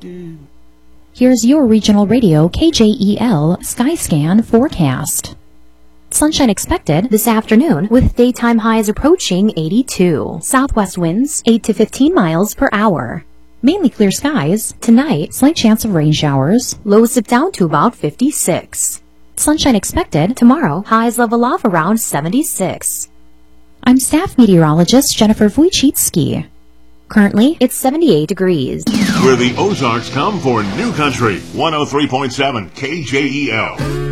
Here's your regional radio KJEL Skyscan forecast. Sunshine expected this afternoon with daytime highs approaching 82. Southwest winds 8 to 15 miles per hour. Mainly clear skies. Tonight, slight chance of rain showers. Lows dip down to about 56. Sunshine expected tomorrow. Highs level off around 76. I'm staff meteorologist Jennifer Wojcicki. Currently, it's 78 degrees. Where the Ozarks come for New Country 103.7 KJEL.